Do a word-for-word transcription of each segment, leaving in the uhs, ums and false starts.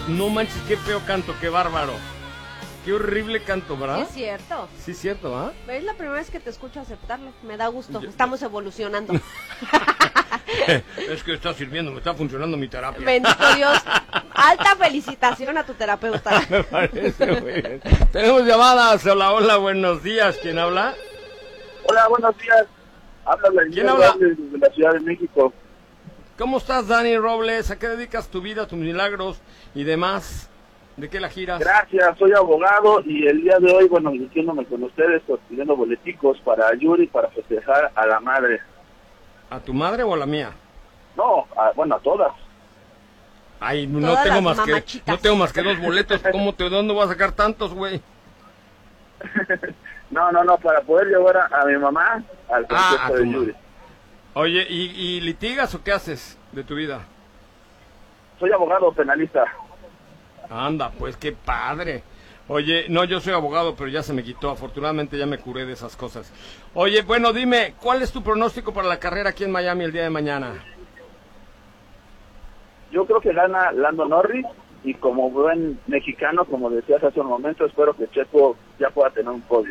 No manches, qué feo canto, qué bárbaro. Qué horrible canto, ¿verdad? Sí, es cierto. Sí, es cierto, ¿ah? Es la primera vez que te escucho aceptarlo. Me da gusto. Yo... Estamos evolucionando. Es que está sirviendo, me está funcionando mi terapia. Bendito Dios. Alta felicitación a tu terapeuta. Me parece muy bien. Tenemos llamadas. Hola, hola, buenos días. ¿Quién habla? Hola, buenos días. Habla la ¿Quién habla? De la Ciudad de México. ¿Cómo estás, Dani Robles? ¿A qué dedicas tu vida, tus milagros y demás? ¿De qué la giras? Gracias, soy abogado y el día de hoy, bueno, diciéndome con ustedes, pues, pidiendo boleticos para Yuri para festejar a la madre. ¿A tu madre o a la mía? No, a, bueno, a todas. Ay, no Todas tengo las más que mamachitas. no tengo más que dos boletos. ¿Cómo te, de dónde voy a sacar tantos, güey? No, no, no, para poder llevar a, a mi mamá al Ah, concierto a tu de mamá. Yuri. Oye, ¿y, ¿y litigas o qué haces de tu vida? Soy abogado penalista. Anda, pues qué padre. Oye, no, yo soy abogado, pero ya se me quitó. Afortunadamente ya me curé de esas cosas. Oye, bueno, dime, ¿cuál es tu pronóstico para la carrera aquí en Miami el día de mañana? Yo creo que gana Lando Norris y como buen mexicano, como decías hace un momento, espero que Checo ya pueda tener un podio.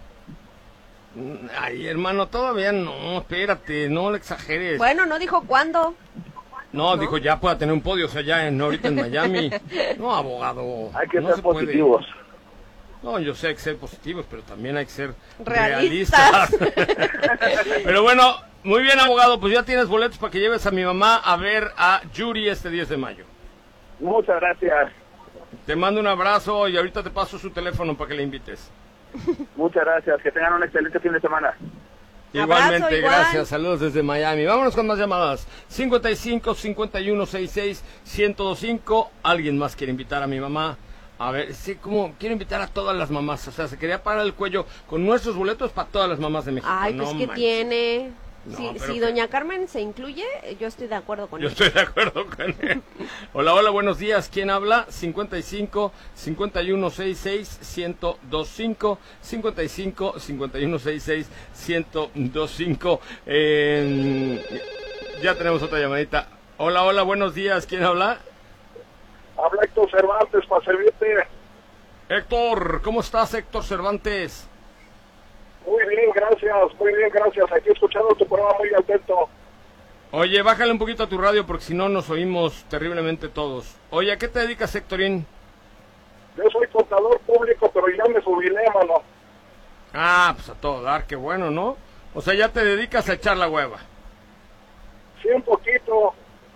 Ay, hermano, todavía no, espérate, no le exageres. Bueno, no dijo cuándo. No, ¿no? dijo ya pueda tener un podio, o sea, ya en, ahorita en Miami. No, abogado. Hay que no ser se puede. positivos. No, yo sé que ser positivos, pero también hay que ser Realistas. realistas. Pero bueno, muy bien, abogado, pues ya tienes boletos para que lleves a mi mamá a ver a Yuri este diez de mayo. Muchas gracias. Te mando un abrazo y ahorita te paso su teléfono para que le invites. Muchas gracias. Que tengan un excelente fin de semana. Igualmente, Abrazo, igual. gracias, saludos desde Miami. Vámonos con más llamadas. cincuenta y cinco, cincuenta y uno, sesenta y seis, ciento veinticinco. ¿Alguien más quiere invitar a mi mamá? A ver, sí, como quiero invitar a todas las mamás. O sea, se quería parar el cuello con nuestros boletos para todas las mamás de México. Ay, no pues que manches. tiene. No, si pero si que- doña Carmen se incluye, yo estoy de acuerdo con Yo ella. estoy de acuerdo con él. Hola, hola, buenos días. ¿Quién habla? cincuenta y cinco, cincuenta y uno, sesenta y seis, ciento veinticinco. cincuenta y cinco, cincuenta y uno, sesenta y seis, ciento veinticinco. Eh, ya tenemos otra llamadita. Hola, hola, buenos días. ¿Quién habla? Habla Héctor Cervantes para servirte. Héctor, ¿cómo estás, Héctor Cervantes? Muy bien, gracias, muy bien, gracias. Aquí escuchando tu programa muy atento. Oye, bájale un poquito a tu radio porque si no nos oímos terriblemente todos. Oye, ¿a qué te dedicas, Héctorín? Yo soy contador público, pero ya me jubilé, mano. Ah, pues a todo dar, qué bueno, ¿no? O sea, ya te dedicas a echar la hueva. Sí, un poquito.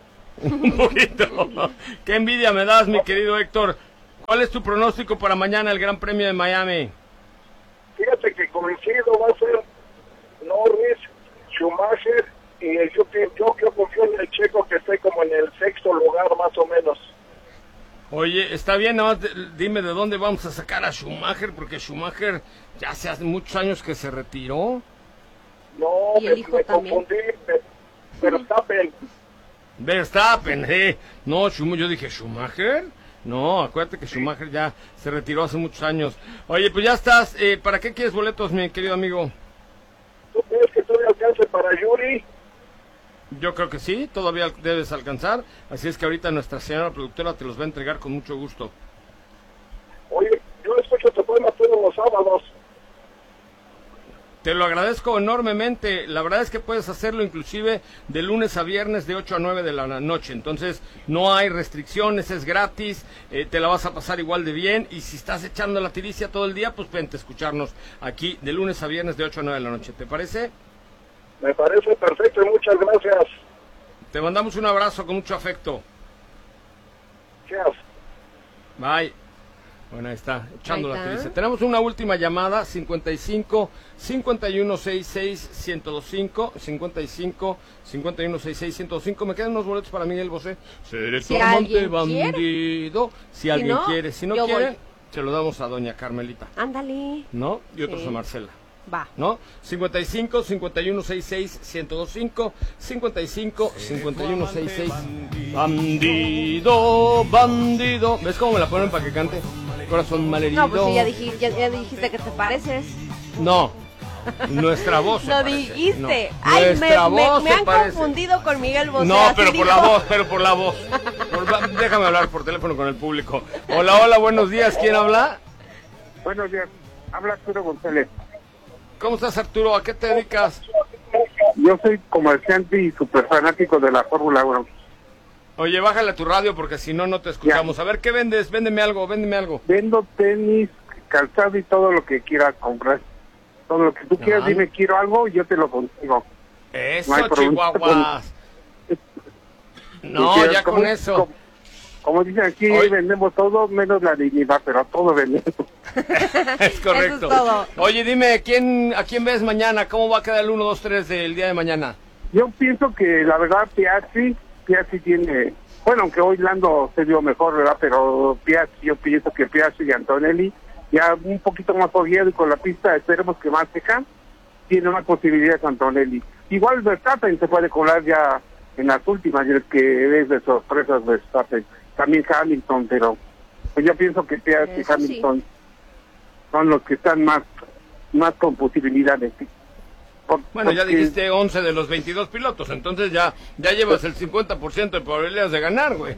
Un poquito. Qué envidia me das, mi querido Héctor. ¿Cuál es tu pronóstico para mañana el Gran Premio de Miami? Fíjate que coincido, va a ser Norris, Schumacher, y yo, yo, yo confío en el Checo que esté como en el sexto lugar más o menos. Oye, está bien, nada más de- dime de dónde vamos a sacar a Schumacher, porque Schumacher ya hace hace muchos años que se retiró. No, Y el me, hijo me también. confundí, me- pero Verstappen. Verstappen, eh. No, Schum- yo dije, ¿Schumacher? No, acuérdate que Schumacher ya se retiró hace muchos años. Oye, pues ya estás. Eh, ¿Para qué quieres boletos, mi querido amigo? ¿Tú crees que todavía alcance para Yuri? Yo creo que sí, todavía debes alcanzar. Así es que ahorita nuestra señora productora te los va a entregar con mucho gusto. Oye, yo escucho tu programa todos los sábados. Te lo agradezco enormemente. La verdad es que puedes hacerlo inclusive de lunes a viernes de ocho a nueve de la noche. Entonces no hay restricciones, es gratis, eh, te la vas a pasar igual de bien. Y si estás echando la tiricia todo el día, pues vente a escucharnos aquí de lunes a viernes de ocho a nueve de la noche. ¿Te parece? Me parece perfecto y muchas gracias. Te mandamos un abrazo con mucho afecto. Cheers. Bye. Bueno, ahí está, echando Ahí la está. tiricia. Tenemos una última llamada, cincuenta y cinco, cincuenta y uno, sesenta y seis, ciento veinticinco, cincuenta y cinco, cincuenta y uno, sesenta y seis, ciento veinticinco. Me quedan unos boletos para Miguel Bosé. Seré Si tu amante alguien bandido. Si, Si alguien no, quiere. Si no yo quiere, voy. se lo damos a doña Carmelita, Ándale. ¿no? Y otros Sí. a Marcela. Va. ¿No? cincuenta y cinco, cincuenta y uno, sesenta y seis, ciento veinticinco, cincuenta y cinco, cincuenta y uno, sesenta y seis. Bandido, bandido. ¿Ves cómo me la ponen para que cante? Corazón malherido. No, pues sí, ya dijiste, ya, ya dijiste que te pareces. No, Nuestra voz se Lo parece. dijiste. No. Ay, me, Nuestra me, voz me se han parece. confundido con Miguel Bosé. No, así pero por dijo. la voz, pero por la voz. Por- déjame hablar por teléfono con el público. Hola, hola, buenos días. ¿Quién habla? Buenos días, habla Arturo González. ¿Cómo estás, Arturo? ¿A qué te dedicas? Yo soy comerciante y super fanático de la Fórmula uno. Oye, bájale a tu radio porque si no, no te escuchamos. A ver, ¿qué vendes? Véndeme algo, véndeme algo. Vendo tenis, calzado y todo lo que quieras comprar. Todo lo que tú quieras, Ah. dime quiero algo y yo te lo consigo. Eso, No hay problema. chihuahuas. No, Porque ya como- con eso. Como, como dicen aquí, Hoy- vendemos todo menos la dignidad, pero todo vendemos. Es correcto. Eso es todo. Oye, dime, ¿quién, ¿a quién ves mañana? ¿Cómo va a quedar el uno, dos, tres del día de mañana? Yo pienso que la verdad Piazzi, Piazzi tiene, bueno, aunque hoy Lando se dio mejor, ¿verdad? Pero Piazzi, yo pienso que Piazzi y Antonelli, ya un poquito más fogueado y con la pista, esperemos que más seca, tiene más posibilidades Antonelli. Igual Verstappen se puede colar ya en las últimas, y es que es de sorpresas Verstappen. También Hamilton, pero pues yo pienso que Piazzi y Eso sí. Hamilton son los que están más, más con posibilidades. Por- Bueno, ya porque- dijiste once de los veintidós pilotos, entonces ya ya llevas el cincuenta por ciento de probabilidades de ganar, güey.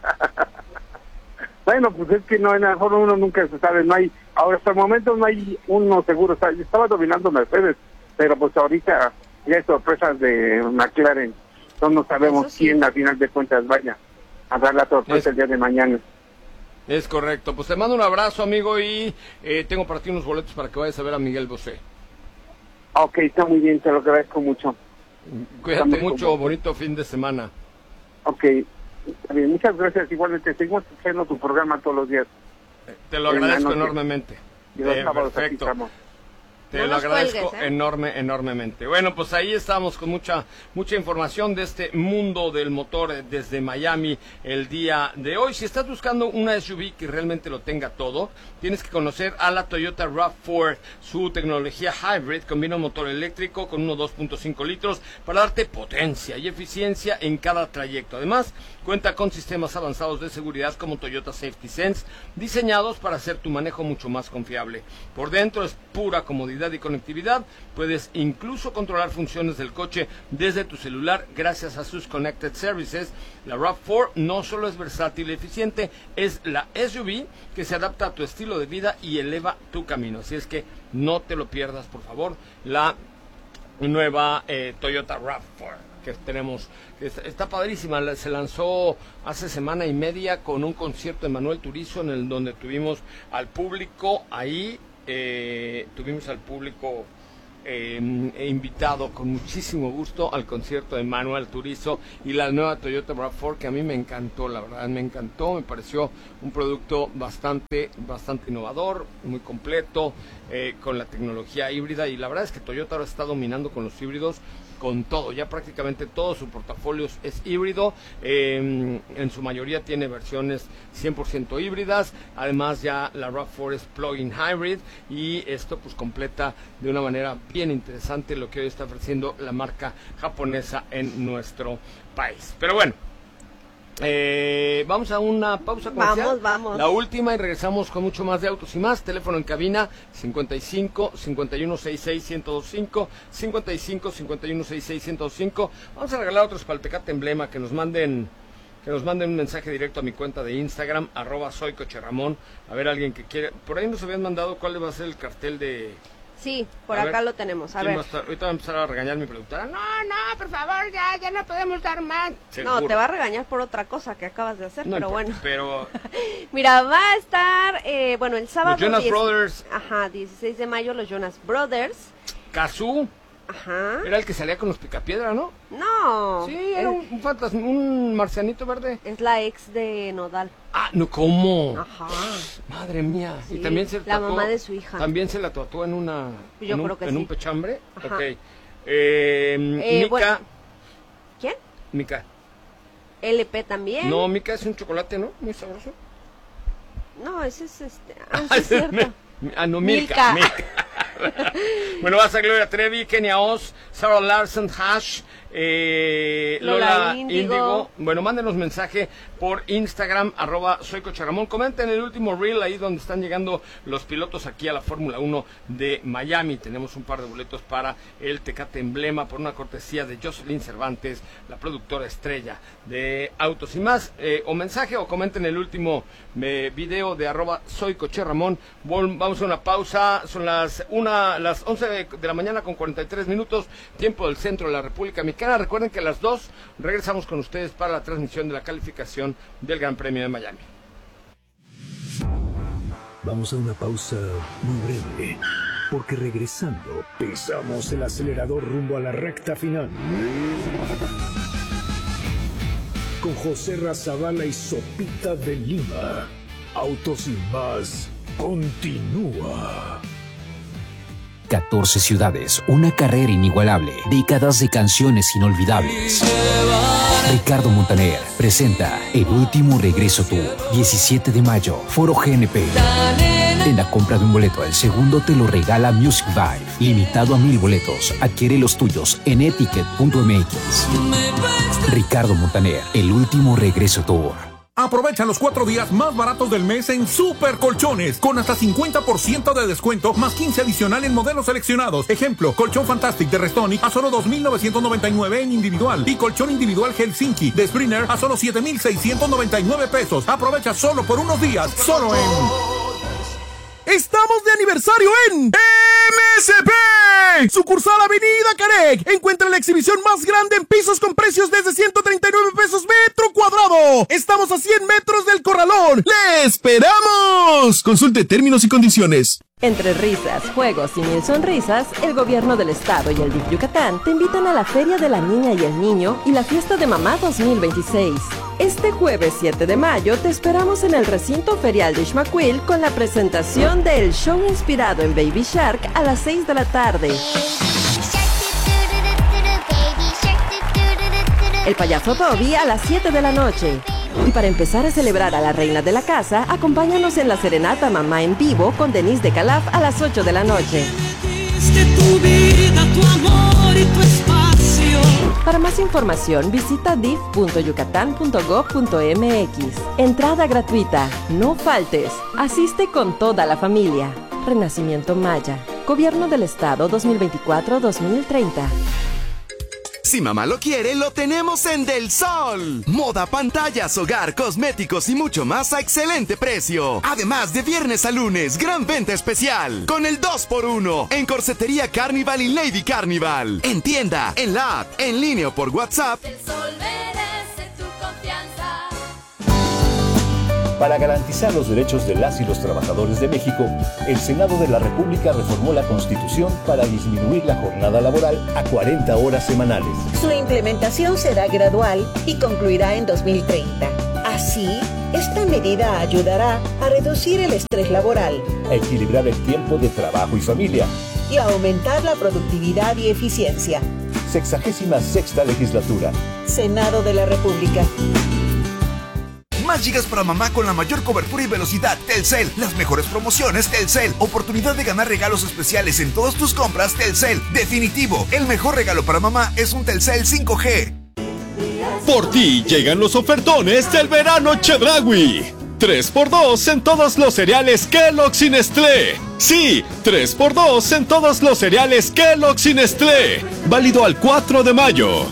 Bueno, pues es que no, en la Fórmula uno nunca se sabe, no hay, ahora hasta el momento no hay uno seguro, o sea, estaba dominando Mercedes, pero pues ahorita ya hay sorpresas de McLaren, no, no sabemos Eso sí. quién a final de cuentas vaya a dar la sorpresa Es- el día de mañana. Es correcto. Pues te mando un abrazo, amigo, y eh, tengo para ti unos boletos para que vayas a ver a Miguel Bosé. Ok, está muy bien, te lo agradezco mucho. Cuídate muy mucho, cómodo. bonito fin de semana. Ok, está bien, muchas gracias, igualmente, seguimos escuchando tu programa todos los días. Te lo En la agradezco noche. enormemente. Y los Eh, sábados aquí perfecto. estamos. Te No lo nos agradezco cuelgues, ¿eh? enorme, enormemente. Bueno, pues ahí estamos con mucha mucha información de este mundo del motor eh, desde Miami el día de hoy. Si estás buscando una S U V que realmente lo tenga todo, tienes que conocer a la Toyota RAV cuatro. Su tecnología hybrid combina un motor eléctrico con uno dos punto cinco litros para darte potencia y eficiencia en cada trayecto. Además, cuenta con sistemas avanzados de seguridad como Toyota Safety Sense, diseñados para hacer tu manejo mucho más confiable. Por dentro es pura comodidad y conectividad. Puedes incluso controlar funciones del coche desde tu celular gracias a sus Connected Services. La RAV cuatro no solo es versátil y eficiente, es la S U V que se adapta a tu estilo de vida y eleva tu camino. Así es que no te lo pierdas, por favor, la nueva eh, Toyota RAV cuatro que tenemos. Está, está padrísima, la- se lanzó hace semana y media con un concierto de Manuel Turizo en el donde tuvimos al público ahí, eh, tuvimos al público eh, invitado con muchísimo gusto al concierto de Manuel Turizo y la nueva Toyota RAV cuatro, que a mí me encantó, la verdad me encantó, me pareció un producto bastante bastante innovador, muy completo, eh, con la tecnología híbrida, y la verdad es que Toyota ahora está dominando con los híbridos con todo, ya prácticamente todo su portafolio es híbrido, eh, en su mayoría tiene versiones cien por ciento híbridas, además ya la RAV cuatro es plug-in hybrid, y esto pues completa de una manera bien interesante lo que hoy está ofreciendo la marca japonesa en nuestro país. Pero bueno, Eh, vamos a una pausa comercial. Vamos, vamos. La última, y regresamos con mucho más de Autos y Más. Teléfono en cabina cincuenta y cinco, cincuenta y uno, sesenta y seis, ciento veinticinco, cincuenta y cinco, cincuenta y uno, sesenta y seis, ciento veinticinco. Vamos a regalar otros para el Tecate Emblema, que nos manden que nos manden un mensaje directo a mi cuenta de Instagram, arroba soy Coche Ramón. A ver, alguien que quiere. Por ahí nos habían mandado cuál va a ser el cartel de... Sí, por A acá ver, lo tenemos. A ¿quién ver. va a estar? Ahorita va a empezar a regañar mi productora. No, no, por favor, ya, ya no podemos dar más. No, Seguro. te va a regañar por otra cosa que acabas de hacer, No pero importa, bueno. Pero Mira, va a estar, eh, bueno, el sábado... los Jonas diez Brothers, Ajá, dieciséis de mayo, los Jonas Brothers. Kazoo, Ajá. era el que salía con los picapiedra, ¿no? No. Sí, era un, un fantasma, un marcianito verde. Es la ex de Nodal. Ah, no, ¿cómo? Ajá. Madre mía. Sí, Y también se la tatuó- mamá de su hija. También se la tatuó en una... Yo en un, creo que en sí. un pechambre. Ajá. Ok. Eh, Mica. bueno. ¿Quién? Mica. L P también. No, Mica es un chocolate, ¿no? Muy sabroso. No, ese es este. Ah, sí es cierto. Ah, no, Milka. Milka. Milka. Bueno, vas a Gloria Trevi, Kenia Oz, Sarah Larson, Hash, eh, Lola, Lola Índigo. Índigo. Bueno, mándenos mensaje por Instagram, arroba soy Coche Ramón. Comenten el último reel ahí donde están llegando los pilotos aquí a la Fórmula uno de Miami. Tenemos un par de boletos para el Tecate Emblema por una cortesía de Jocelyn Cervantes, la productora estrella de Autos y Más. Eh, o mensaje o comenten el último eh, video de arroba soy Coche Ramón. Vamos a una pausa. Son las una, las once de la mañana con cuarenta y tres minutos, tiempo del centro de la República Mexicana. Recuerden que a las dos regresamos con ustedes para la transmisión de la calificación del Gran Premio de Miami. Vamos a una pausa muy breve, porque regresando pisamos el acelerador rumbo a la recta final. Con José Razabala y Sopita de Lima. Autos y Más continúa. catorce ciudades, una carrera inigualable, décadas de canciones inolvidables. Ricardo Montaner presenta El Último Regreso Tour, diecisiete de mayo, Foro G N P. En la compra de un boleto, el segundo te lo regala Music Vibe. Limitado a mil boletos. Adquiere los tuyos en etiquet punto m x. Ricardo Montaner, El Último Regreso Tour. Aprovecha los cuatro días más baratos del mes en Super Colchones, con hasta cincuenta por ciento de descuento, más quince adicional en modelos seleccionados. Ejemplo, colchón Fantastic de Restonic a solo dos mil novecientos noventa y nueve en individual, y colchón individual Helsinki de Springer a solo siete mil seiscientos noventa y nueve pesos. Aprovecha solo por unos días, solo en... ¡Estamos de aniversario en M S P! Sucursal Avenida Carec. Encuentra la exhibición más grande en pisos con precios desde ciento treinta y nueve pesos metro cuadrado. Estamos a cien metros del Corralón. ¡Le esperamos! Consulte términos y condiciones. Entre risas, juegos y mil sonrisas, el gobierno del estado y el D I F Yucatán te invitan a la Feria de la Niña y el Niño y la Fiesta de Mamá dos mil veintiséis. Este jueves siete de mayo te esperamos en el recinto ferial de Ixmaquil con la presentación del show inspirado en Baby Shark a las seis de la tarde. El payaso Toby a las siete de la noche. Y para empezar a celebrar a la reina de la casa, acompáñanos en la serenata Mamá en vivo con Denise de Calaf a las ocho de la noche. Para más información, visita d i f punto yucatán punto gov punto m x. Entrada gratuita. No faltes. Asiste con toda la familia. Renacimiento Maya. Gobierno del Estado dos mil veinticuatro a dos mil treinta. Si mamá lo quiere, lo tenemos en Del Sol. Moda, pantallas, hogar, cosméticos y mucho más a excelente precio. Además, de viernes a lunes, gran venta especial. Con el dos por uno en Corsetería Carnival y Lady Carnival. En tienda, en la app, en línea o por WhatsApp. Del Sol merece tu confianza. Para garantizar los derechos de las y los trabajadores de México, el Senado de la República reformó la Constitución para disminuir la jornada laboral a cuarenta horas semanales. Su implementación será gradual y concluirá en dos mil treinta. Así, esta medida ayudará a reducir el estrés laboral, a equilibrar el tiempo de trabajo y familia y a aumentar la productividad y eficiencia. Sexagésima sexta legislatura. Senado de la República. Más gigas para mamá con la mayor cobertura y velocidad. Telcel. Las mejores promociones. Telcel. Oportunidad de ganar regalos especiales en todas tus compras. Telcel. Definitivo. El mejor regalo para mamá es un Telcel cinco G. Por ti llegan los ofertones del verano Chedraui. tres por dos en todos los cereales Kellogg's y Nestlé. Sí, tres por dos en todos los cereales Kellogg's y Nestlé. Válido al cuatro de mayo.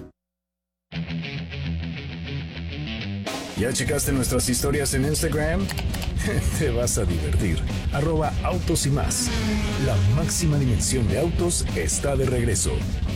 ¿Ya checaste nuestras historias en Instagram? Te vas a divertir. Arroba Autos y Más. La máxima dimensión de autos está de regreso.